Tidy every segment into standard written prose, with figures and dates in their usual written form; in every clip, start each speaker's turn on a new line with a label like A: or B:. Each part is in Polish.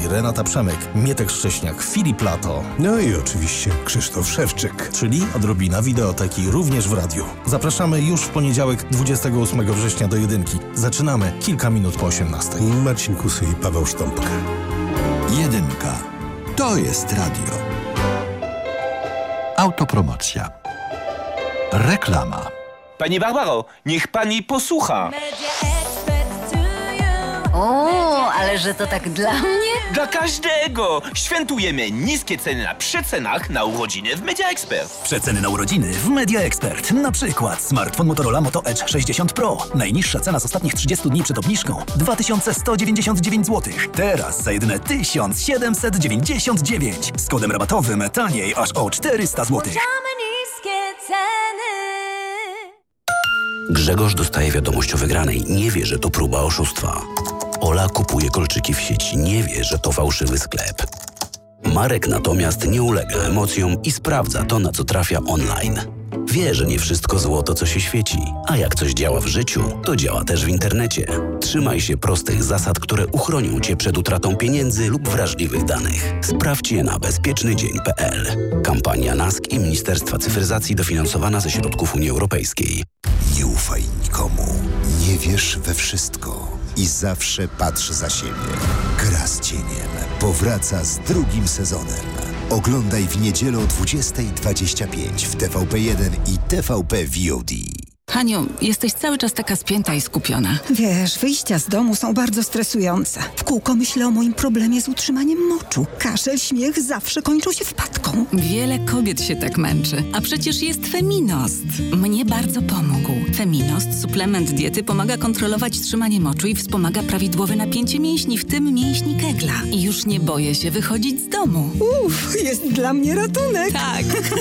A: Renata Przemek, Mietek Szcześniak, Filip Lato.
B: No i oczywiście Krzysztof Szewczyk.
A: Czyli odrobina wideoteki również w radiu. Zapraszamy już w poniedziałek 28 września do Jedynki. Zaczynamy kilka minut po 18.
B: Marcin Kusy i Paweł Sztompka.
C: Jedynka. To jest radio. Autopromocja. Reklama.
D: Pani Barbaro, niech pani posłucha.
E: O, ale że to tak dla mnie?
D: Dla każdego! Świętujemy niskie ceny na przecenach na urodziny w Media Expert.
F: Przeceny na urodziny w Media Expert. Na przykład smartfon Motorola Moto Edge 60 Pro. Najniższa cena z ostatnich 30 dni przed obniżką 2199 zł. Teraz za jedyne 1799. Z kodem rabatowym taniej aż o 400 zł.
G: Grzegorz dostaje wiadomość o wygranej. Nie wie, że to próba oszustwa. Ola kupuje kolczyki w sieci. Nie wie, że to fałszywy sklep. Marek natomiast nie ulega emocjom i sprawdza to, na co trafia online. Wie, że nie wszystko złoto, co się świeci. A jak coś działa w życiu, to działa też w internecie. Trzymaj się prostych zasad, które uchronią Cię przed utratą pieniędzy lub wrażliwych danych. Sprawdź je na bezpiecznydzień.pl. Kampania NASK i Ministerstwa Cyfryzacji dofinansowana ze środków Unii Europejskiej.
H: Nie ufaj nikomu. Nie wierz we wszystko. I zawsze patrz za siebie. Gra z cieniem powraca z drugim sezonem. Oglądaj w niedzielę o 20:25 w TVP1 i TVP VOD.
I: Haniu, jesteś cały czas taka spięta i skupiona.
J: Wiesz, wyjścia z domu są bardzo stresujące. W kółko myślę o moim problemie z utrzymaniem moczu. Kaszel, śmiech zawsze kończą się wpadką.
I: Wiele kobiet się tak męczy. A przecież jest Feminost. Mnie bardzo pomógł. Feminost, suplement diety, pomaga kontrolować trzymanie moczu i wspomaga prawidłowe napięcie mięśni, w tym mięśni kegla. I już nie boję się wychodzić z domu.
J: Jest dla mnie ratunek.
I: Tak.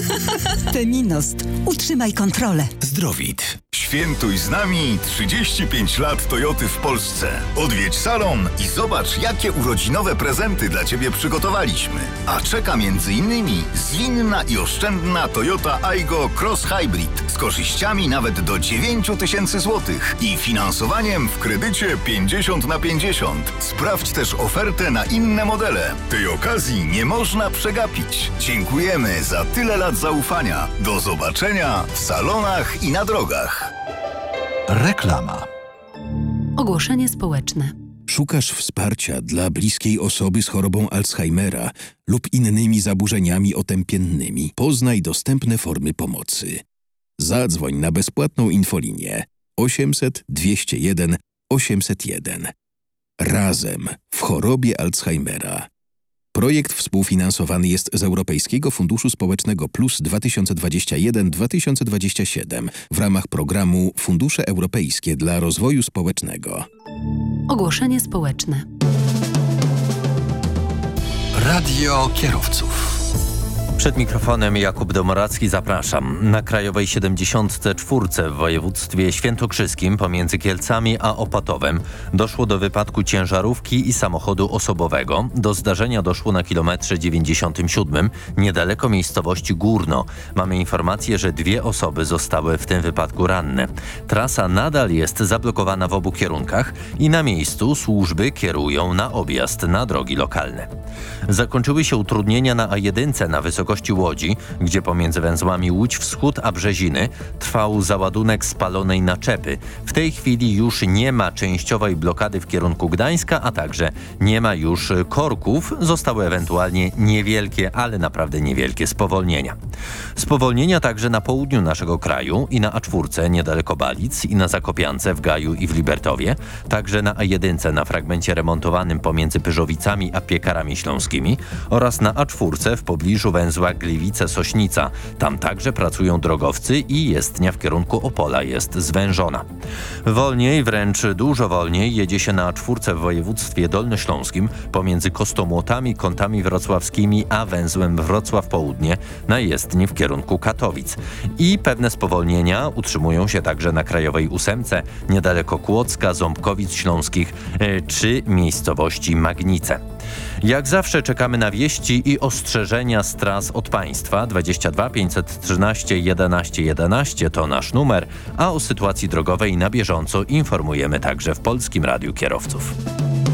J: Feminost. Utrzymaj kontrolę.
K: Zdrowit. Świętuj z nami 35 lat Toyoty w Polsce. Odwiedź salon i zobacz, jakie urodzinowe prezenty dla Ciebie przygotowaliśmy. A czeka m.in. zwinna i oszczędna Toyota Aygo Cross Hybrid z korzyściami nawet do 9000 zł i finansowaniem w kredycie 50/50. Sprawdź też ofertę na inne modele. Tej okazji nie można przegapić. Dziękujemy za tyle lat zaufania. Do zobaczenia w salonach i na drogach.
C: Reklama.
E: Ogłoszenie społeczne.
L: Szukasz wsparcia dla bliskiej osoby z chorobą Alzheimera lub innymi zaburzeniami otępiennymi? Poznaj dostępne formy pomocy. Zadzwoń na bezpłatną infolinię 800 201 801. Razem w chorobie Alzheimera. Projekt współfinansowany jest z Europejskiego Funduszu Społecznego Plus 2021-2027 w ramach programu Fundusze Europejskie dla Rozwoju Społecznego.
E: Ogłoszenie społeczne.
C: Radio kierowców.
M: Przed mikrofonem Jakub Domoracki, zapraszam. Na Krajowej 74 w województwie świętokrzyskim pomiędzy Kielcami a Opatowem doszło do wypadku ciężarówki i samochodu osobowego. Do zdarzenia doszło na kilometrze 97 niedaleko miejscowości Górno. Mamy informację, że 2 osoby zostały w tym wypadku ranne. Trasa nadal jest zablokowana w obu kierunkach i na miejscu służby kierują na objazd na drogi lokalne. Zakończyły się utrudnienia na A1 na wysokości Łodzi, gdzie pomiędzy węzłami Łódź Wschód a Brzeziny trwał załadunek spalonej naczepy. W tej chwili już nie ma częściowej blokady w kierunku Gdańska, a także nie ma już korków. Zostały ewentualnie niewielkie, ale naprawdę niewielkie spowolnienia. Spowolnienia także na południu naszego kraju i na A4 niedaleko Balic i na Zakopiance w Gaju i w Libertowie. Także na A1 na fragmencie remontowanym pomiędzy Pyrzowicami a Piekarami Śląskimi oraz na A4 w pobliżu węzła Gliwice-Sośnica. Tam także pracują drogowcy i jezdnia w kierunku Opola jest zwężona. Wolniej, wręcz dużo wolniej jedzie się na A4 w województwie dolnośląskim pomiędzy Kostomłotami, Kątami Wrocławskimi a węzłem Wrocław Południe na jezdni w kierunku Katowic. I pewne spowolnienia utrzymują się także na Krajowej 8 niedaleko Kłodzka, Ząbkowic Śląskich czy miejscowości Magnice. Jak zawsze czekamy na wieści i ostrzeżenia z tras od państwa. 22 513 11 11 to nasz numer, a o sytuacji drogowej na bieżąco informujemy także w Polskim Radiu Kierowców.